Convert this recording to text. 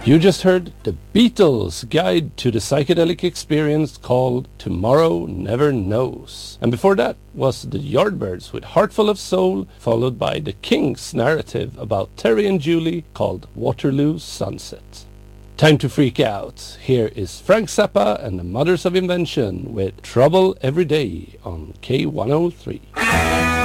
You just heard The Beatles' Guide to the Psychedelic Experience called Tomorrow Never Knows. And before that was The Yardbirds with Heartful of Soul, followed by The Kings' narrative about Terry and Julie called Waterloo Sunset. Time to freak out. Here is Frank Zappa and the Mothers of Invention with Trouble Every Day on K103.